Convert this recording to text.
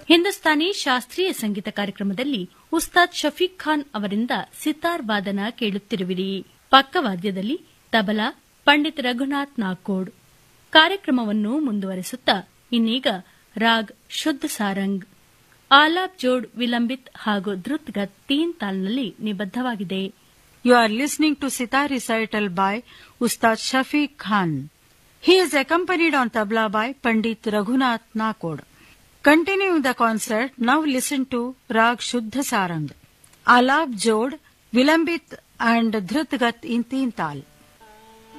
ಹಿಂದೂಸ್ತಾನಿ ಶಾಸ್ತ್ರೀಯ ಸಂಗೀತ ಕಾರ್ಯಕ್ರಮದಲ್ಲಿ ಉಸ್ತಾದ್ ಶಫೀಕ್ ಖಾನ್ ಅವರಿಂದ ಸಿತಾರ್ ವಾದನ ಕೇಳುತ್ತಿರುವಿರಿ. ಪಕ್ಕವಾದ್ಯದಲ್ಲಿ ತಬಲಾ ಪಂಡಿತ್ ರಘುನಾಥ್ ನಾಕೋಡ್. ಕಾರ್ಯಕ್ರಮವನ್ನು ಮುಂದುವರೆಸುತ್ತಾ ಇನ್ನೀಗ ರಾಗ್ ಶುದ್ಧ ಸಾರಂಗ್ ಆಲಾಪ್ ಜೋಡ್ ವಿಲಂಬಿತ್ ಹಾಗೂ ಧೃತ್ಗತ್ ತೀನ್ ತಾಲ್ನಲ್ಲಿ ನಿಬದ್ಧವಾಗಿದೆ. You are listening to sitar recital by Ustad Shafiq Khan. He is accompanied on tabla by Pandit Raghunath Nakod. Continuing the concert, now listen to Rag Shuddha Sarang, Alap Jod, Vilambit and Dhrutgat in Teen Tal.